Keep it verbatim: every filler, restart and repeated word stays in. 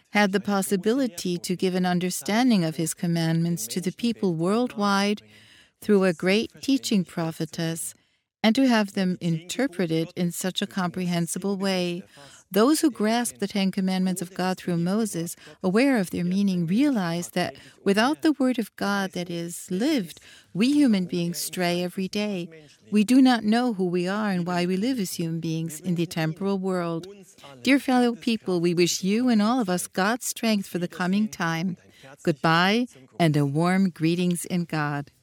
had the possibility to give an understanding of his commandments to the people worldwide through a great teaching prophetess, and to have them interpreted in such a comprehensible way. Those who grasp the Ten Commandments of God through Moses, aware of their meaning, realize that without the Word of God that is lived, we human beings stray every day. We do not know who we are and why we live as human beings in the temporal world. Dear fellow people, we wish you and all of us God's strength for the coming time. Goodbye, and a warm greetings in God.